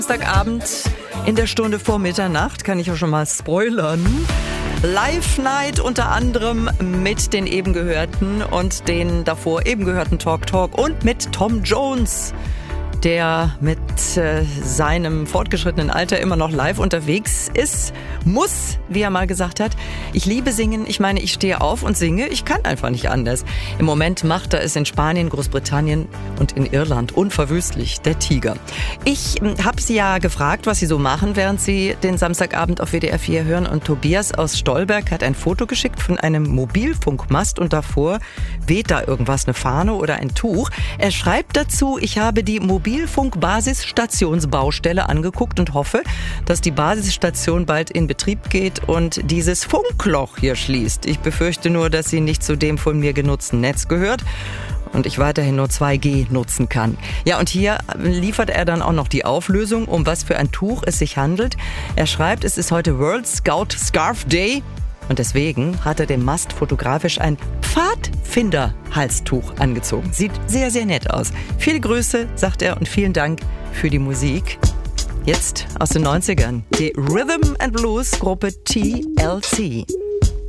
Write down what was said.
Samstagabend in der Stunde vor Mitternacht, kann ich auch schon mal spoilern. Live-Night unter anderem mit den eben gehörten und den davor eben gehörten Talk und mit Tom Jones, der mit seinem fortgeschrittenen Alter immer noch live unterwegs ist, muss, wie er mal gesagt hat, ich liebe singen, ich meine, ich stehe auf und singe, ich kann einfach nicht anders. Im Moment macht er es in Spanien, Großbritannien und in Irland unverwüstlich, der Tiger. Ich habe sie ja gefragt, was sie so machen, während sie den Samstagabend auf WDR 4 hören, und Tobias aus Stolberg hat ein Foto geschickt von einem Mobilfunkmast und davor weht da irgendwas, eine Fahne oder ein Tuch. Er schreibt dazu, ich habe die Mobilfunk-Basisstationsbaustelle angeguckt und hoffe, dass die Basisstation bald in Betrieb geht und dieses Funkloch hier schließt. Ich befürchte nur, dass sie nicht zu dem von mir genutzten Netz gehört und ich weiterhin nur 2G nutzen kann. Ja, und hier liefert er dann auch noch die Auflösung, um was für ein Tuch es sich handelt. Er schreibt, es ist heute World Scout Scarf Day. Und deswegen hat er dem Mast fotografisch ein Pfadfinder-Halstuch angezogen. Sieht sehr, sehr nett aus. Viele Grüße, sagt er, und vielen Dank für die Musik. Jetzt aus den 90ern, die Rhythm and Blues Gruppe TLC.